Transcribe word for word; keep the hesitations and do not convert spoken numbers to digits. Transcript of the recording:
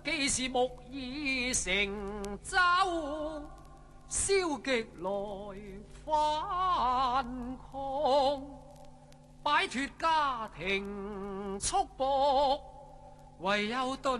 既是木已成舟，消極來反抗，擺脱家庭束縛，唯有遁。